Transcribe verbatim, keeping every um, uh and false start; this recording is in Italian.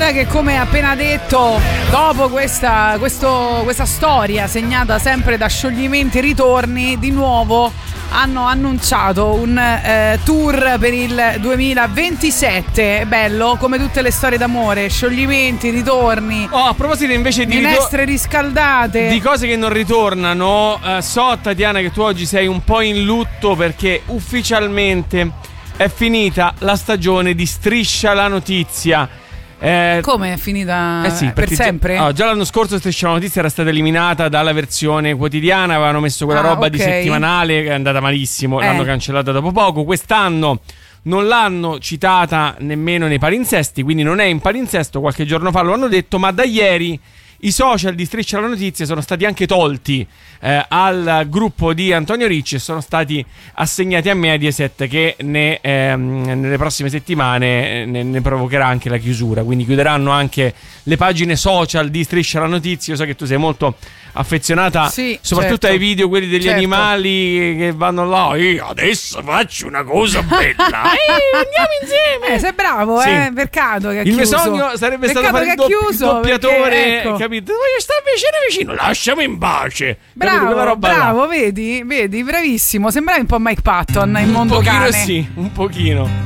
Canada che, come appena detto, dopo questa, questo, questa storia segnata sempre da scioglimenti e ritorni, di nuovo hanno annunciato un eh, tour per il duemilaventisette. È bello, come tutte le storie d'amore, scioglimenti, ritorni. Oh, a proposito invece di minestre ritor- riscaldate, di cose che non ritornano, eh, so, Tatiana, che tu oggi sei un po' in lutto perché ufficialmente è finita la stagione di Striscia la Notizia. Eh, Come è finita? Eh sì, per sempre? Già, oh, già l'anno scorso Striscia la Notizia era stata eliminata dalla versione quotidiana, avevano messo quella ah, roba okay. di settimanale che è andata malissimo, eh. l'hanno cancellata dopo poco. Quest'anno non l'hanno citata nemmeno nei palinsesti, quindi non è in palinsesto, qualche giorno fa lo hanno detto, ma da ieri i social di Striscia la Notizia sono stati anche tolti eh, al gruppo di Antonio Ricci e sono stati assegnati a Mediaset, che ne, ehm, nelle prossime settimane ne, ne provocherà anche la chiusura, quindi chiuderanno anche le pagine social di Striscia la Notizia. Io so che tu sei molto affezionata, sì, soprattutto certo. ai video, quelli degli certo. animali che vanno là, io adesso faccio una cosa bella e andiamo insieme. Eh, sei bravo, sì. eh, peccato che ha il chiuso. mio sogno sarebbe peccato stato fare il, do- il doppiatore, perché, ecco. capito? Voglio stare vicino vicino, lasciami in pace. Bravo, roba bravo, là. vedi, vedi, bravissimo. Sembravi un po' Mike Patton in un mondo pochino cane. Sì, un pochino.